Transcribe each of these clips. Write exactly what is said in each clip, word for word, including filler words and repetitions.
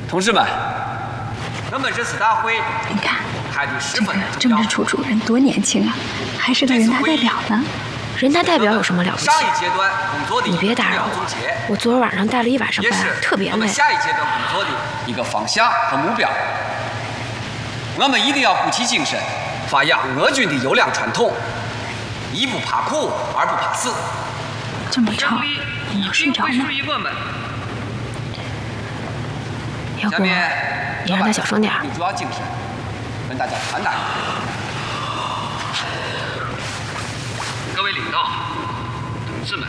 同志们，我们这次大会， 你看， 开的十分的政治处主任多年轻啊，还是个人大代表呢。 人大代表有什么了不起？ 上一阶段工作的你别打扰我，我昨儿晚上带了一晚上班，特别累。 我们下一阶段工作的一个方向和目标，我们一定要鼓起精神，发扬俄军的优良传统，一不怕苦，二不怕死。 这么吵，你要睡着吗？ 要不你让他小声点儿。 主要精神跟大家传达。各位领导、同志们，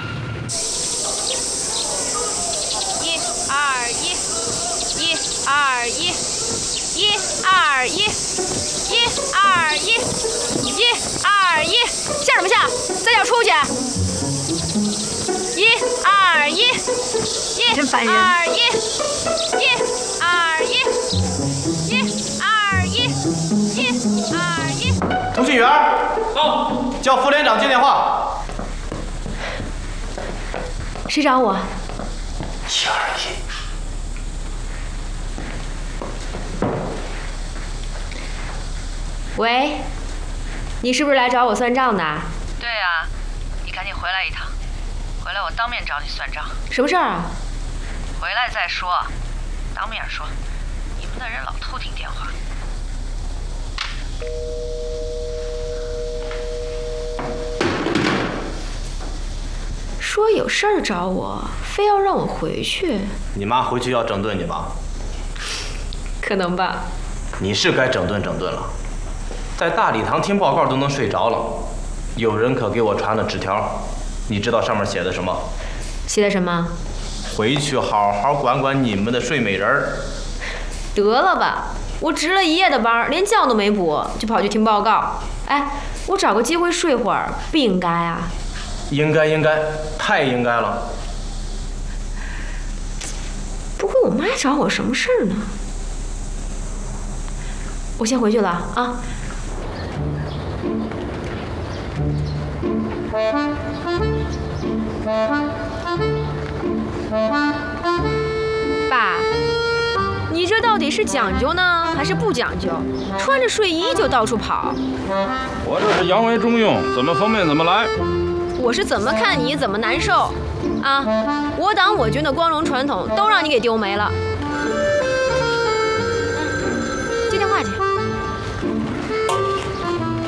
一二一，一二一，一二一，一二一，一二一，下什么下？再叫出去！一二一，一真烦人！ 二一，一二一，一二一，一二一。 通讯员，到，叫副连长接电话。 谁找我？ 一二一。 喂，你是不是来找我算账的？ 对啊，你赶紧回来一趟，回来我当面找你算账。 什么事儿啊？ 回来再说，当面说。你们的人老偷听电话。 说有事儿找我，非要让我回去。 你妈回去要整顿你吧？ 可能吧。 你是该整顿整顿了。在大礼堂听报告都能睡着了，有人可给我传了纸条，你知道上面写的什么？ 写的什么？ 回去好好管管你们的睡美人儿。 得了吧，我值了一夜的班，连觉都没补，就跑去听报告。哎，我找个机会睡会儿，不应该啊？ 应该应该，太应该了。 不过我妈找我什么事儿呢？我先回去了啊。爸，你这到底是讲究呢，还是不讲究？穿着睡衣就到处跑。 我这是养为中用，怎么方便怎么来。 我是怎么看你怎么难受，啊！我党我军的光荣传统都让你给丢没了。接电话去。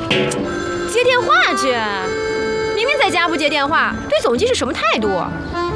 接电话去！明明在家不接电话，对总机是什么态度？